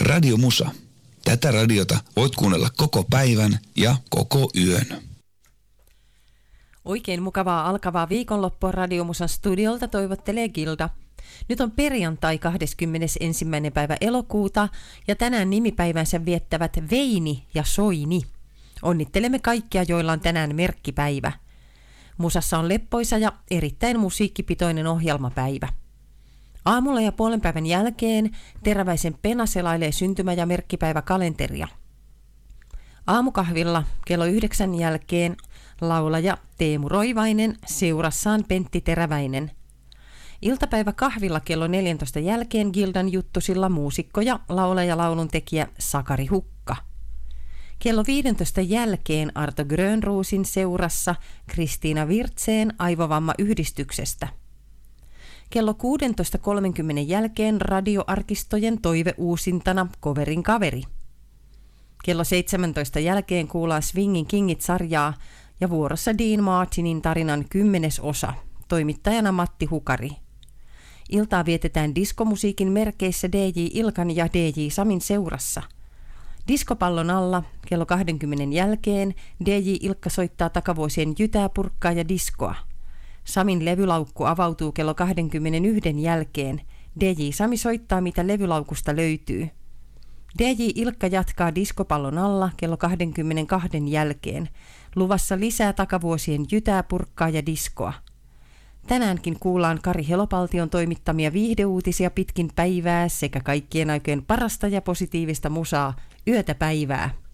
Radio Musa. Tätä radiota voit kuunnella koko päivän ja koko yön. Oikein mukavaa alkavaa viikonloppua Radio Musan studiolta toivottelee Gilda. Nyt on perjantai 21. päivä elokuuta ja tänään nimipäivänsä viettävät Veini ja Soini. Onnittelemme kaikkia, joilla on tänään merkkipäivä. Musassa on leppoisa ja erittäin musiikkipitoinen ohjelmapäivä. Aamulla ja puolenpäivän jälkeen Teräväisen Pena selailee syntymä- ja merkkipäiväkalenteria. Aamukahvilla kello 9 jälkeen laulaja Teemu Roivainen seurassaan Pentti Teräväinen. Iltapäiväkahvilla kello 14 jälkeen Gildan juttusilla muusikko ja laulaja lauluntekijä Sakari Hukka. Kello 15 jälkeen Arto Grönruusin seurassa Kristiina Virtseen Aivovamma-yhdistyksestä. Kello 16.30 jälkeen radioarkistojen toiveuusintana Coverin kaveri. Kello 17 jälkeen kuullaan Swingin Kingit-sarjaa ja vuorossa Dean Martinin tarinan 10. osa, toimittajana Matti Hukari. Iltaa vietetään diskomusiikin merkeissä DJ Ilkan ja DJ Samin seurassa. Diskopallon alla kello 20 jälkeen DJ Ilkka soittaa takavuosien jytää, purkkaa ja diskoa. Samin levylaukku avautuu kello 21 jälkeen. DJ Sami soittaa, mitä levylaukusta löytyy. DJ Ilkka jatkaa diskopallon alla kello 22 jälkeen. Luvassa lisää takavuosien jytää, purkkaa ja diskoa. Tänäänkin kuullaan Kari Helopaltion toimittamia viihdeuutisia pitkin päivää sekä kaikkien aikojen parasta ja positiivista musaa yötä päivää.